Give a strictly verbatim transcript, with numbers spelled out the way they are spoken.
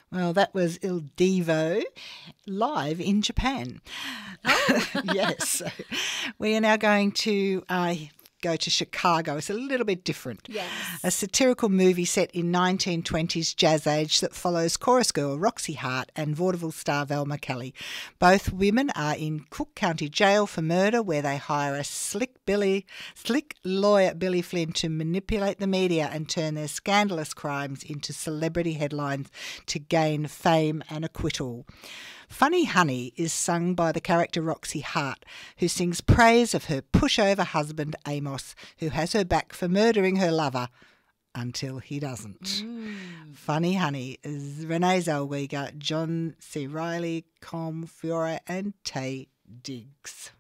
Well, that was Il Divo live in Japan. Oh. Yes. We are now going to uh, go to Chicago. It's a little bit different. Yes. A satirical movie set in nineteen twenties jazz age that follows chorus girl Roxy Hart and vaudeville star Velma Kelly. Both women are in Cook County Jail for murder, where they hire a slick Billy, slick lawyer Billy Flynn to manipulate the media and turn their scandalous crimes into celebrity headlines to gain fame and acquittal. Funny Honey is sung by the character Roxy Hart, who sings praise of her pushover husband Amos, who has her back for murdering her lover until he doesn't. Mm. Funny Honey is Renee Zellweger, John C. Reilly, Com Fiore and Tay Diggs.